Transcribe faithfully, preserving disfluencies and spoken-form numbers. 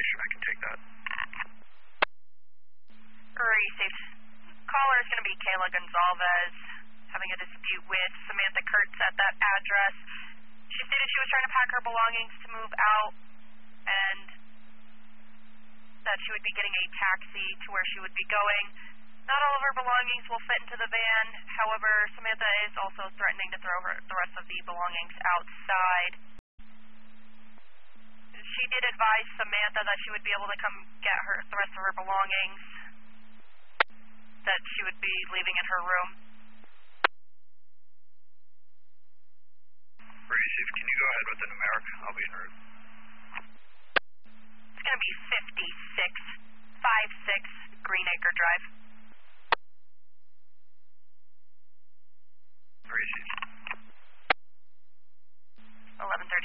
location. I can take that. Received. Caller is going to be Kayla Gonzalez, having a dispute with Samantha Kurtz at that address. She stated she was trying to pack her belongings to move out, and that she would be getting a taxi to where she would be going. Not all of her belongings will fit into the van. However, Samantha is also threatening to throw her, the rest of the belongings outside. She did advise Samantha that she would be able to come get her the rest of her belongings, that she would be leaving in her room. Received. Can you go ahead with the numeric? I'll be in route. It's going to be fifty-six fifty-six Greenacre Drive. Received. eleven thirty.